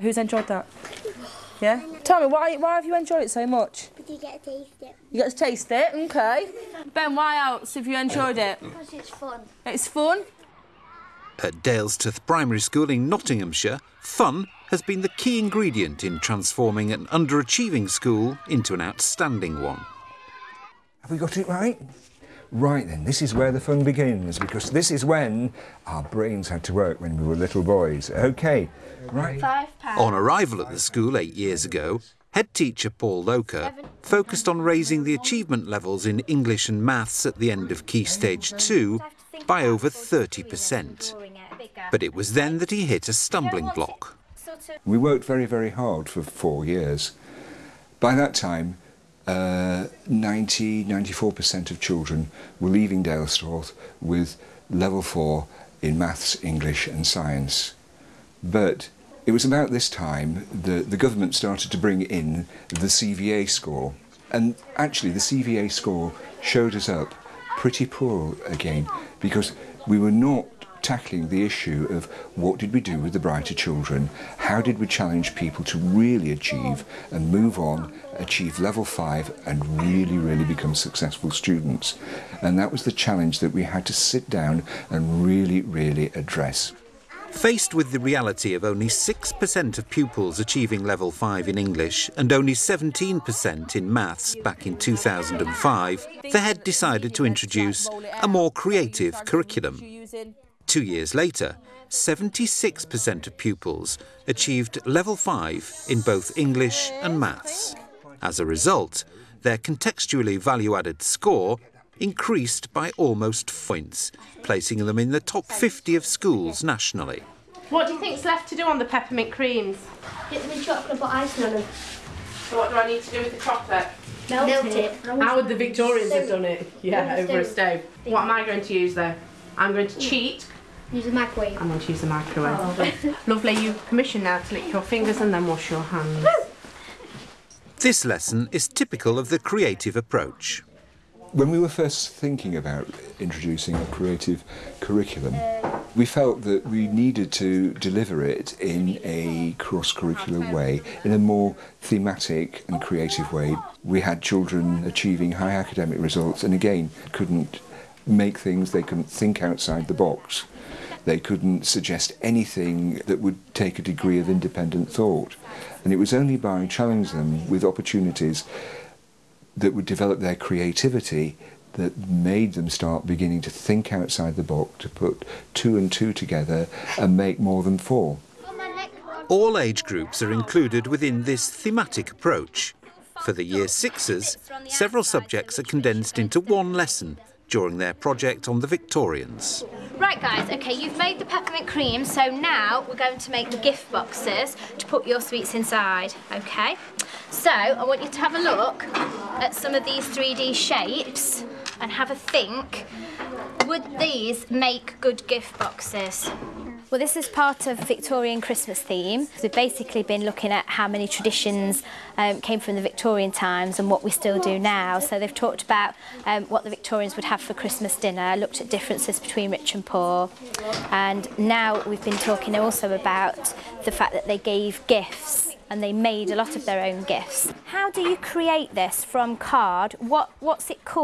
Who's enjoyed that? Yeah? Tell me, why have you enjoyed it so much? Because you get to taste it. You get to taste it? OK. Ben, why else have you enjoyed it? Because it's fun. It's fun? At Dalestith Primary School in Nottinghamshire, fun has been the key ingredient in transforming an underachieving school into an outstanding one. Have we got it right? Right then, this is where the fun begins, because this is when our brains had to work when we were little boys. OK, right. £5. On arrival at the school 8 years ago, head teacher Paul Loker focused on raising the achievement levels in English and maths at the end of Key Stage 2 by over 30%. But it was then that he hit a stumbling block. We worked very, very hard for 4 years. By that time, 94% of children were leaving Dalestorth with level 4 in maths, English and science. But it was about this time that the government started to bring in the CVA score. And actually the CVA score showed us up pretty poor again, because we were not tackling the issue of what did we do with the brighter children, how did we challenge people to really achieve and move on, achieve level 5 and really, really become successful students. And that was the challenge that we had to sit down and really, really address. Faced with the reality of only 6% of pupils achieving level 5 in English and only 17% in maths back in 2005, the head decided to introduce a more creative curriculum. 2 years later, 76% of pupils achieved level 5 in both English and maths. As a result, their contextually value-added score increased by almost 4 points, placing them in the top 50 of schools nationally. What do you think's left to do on the peppermint creams? Get them in chocolate but icing on them. So what do I need to do with the chocolate? Melt it. How would the Victorians have done it? Yeah, over a stove. What am I going to use though? I'm going to cheat. Use a microwave. I'm going to use the microwave. Oh. Lovely, you permission now to lick your fingers and then wash your hands. This lesson is typical of the creative approach. When we were first thinking about introducing a creative curriculum, we felt that we needed to deliver it in a cross-curricular way, in a more thematic and creative way. We had children achieving high academic results and again couldn't make things, they couldn't think outside the box. They couldn't suggest anything that would take a degree of independent thought. And it was only by challenging them with opportunities that would develop their creativity that made them start beginning to think outside the box, to put 2 and 2 together and make more than 4. All age groups are included within this thematic approach. For the Year 6s, several subjects are condensed into one lesson during their project on the Victorians. Right guys, okay, you've made the peppermint cream, so now we're going to make the gift boxes to put your sweets inside, okay? So I want you to have a look at some of these 3D shapes and have a think, would these make good gift boxes? Well, this is part of Victorian Christmas theme. We've basically been looking at how many traditions came from the Victorian times and what we still do now. So they've talked about what the Victorians would have for Christmas dinner, looked at differences between rich and poor. And now we've been talking also about the fact that they gave gifts and they made a lot of their own gifts. How do you create this from card? What's it called?